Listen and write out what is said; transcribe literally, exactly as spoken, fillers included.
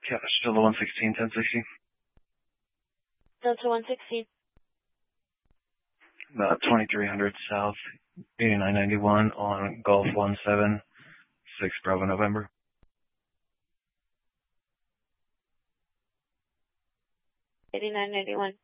Yeah, still the one sixteen, ten sixty. Delta one sixteen. Uh, twenty-three hundred South, eighty-nine ninety-one on Golf one seven six Bravo November. eighty-nine ninety-one.